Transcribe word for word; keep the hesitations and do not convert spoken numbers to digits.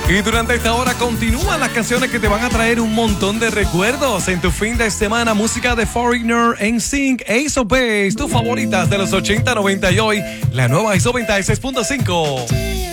Y durante esta hora continúan las canciones que te van a traer un montón de recuerdos en tu fin de semana. Música de Foreigner, N Sync, Ace of Base, tus favoritas de los ochenta, noventa y hoy, la nueva X noventa y seis punto cinco.